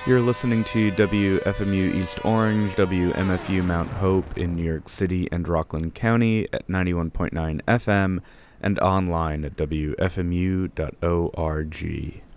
You're listening to WFMU East Orange, WMFU Mount Hope in New York City and Rockland County at 91.9 FM and online at WFMU.org.